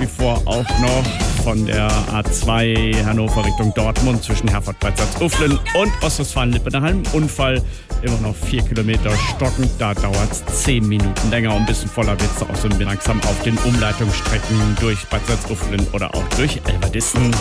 wie vor auch noch von der A2 Hannover Richtung Dortmund zwischen Herford-Bad-Salzuflen und Ostwestfalen-Lippe-Daheim. Unfall, immer noch 4 Kilometer stockend, da dauert es 10 Minuten länger. Und ein bisschen voller wird es auch so langsam auf den Umleitungsstrecken durch Bad Salzuflen oder auch durch Elverdissen.